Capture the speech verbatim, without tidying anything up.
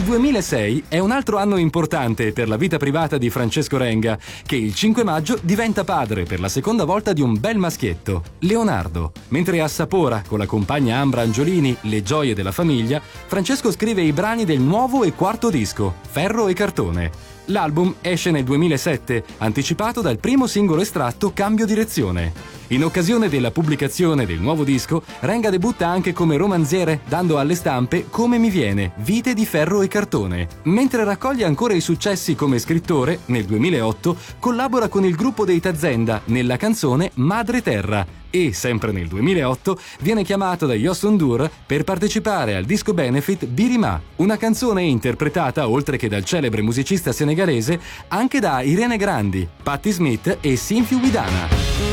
duemilasei è un altro anno importante per la vita privata di Francesco Renga, che il cinque maggio diventa padre per la seconda volta di un bel maschietto, Leonardo. Mentre assapora con la compagna Ambra Angiolini le gioie della famiglia, Francesco scrive i brani del nuovo e quarto disco, Ferro e Cartone. L'album esce nel duemilasette, anticipato dal primo singolo estratto Cambio direzione. In occasione della pubblicazione del nuovo disco, Renga debutta anche come romanziere, dando alle stampe Come mi viene, vite di ferro e cartone. Mentre raccoglie ancora i successi come scrittore, nel duemilaotto collabora con il gruppo dei Tazenda nella canzone Madre Terra e, sempre nel duemilaotto, viene chiamato da Youssou N'Dour per partecipare al disco benefit Birima, una canzone interpretata, oltre che dal celebre musicista senegalese, anche da Irene Grandi, Patti Smith e Sinfiu Widana.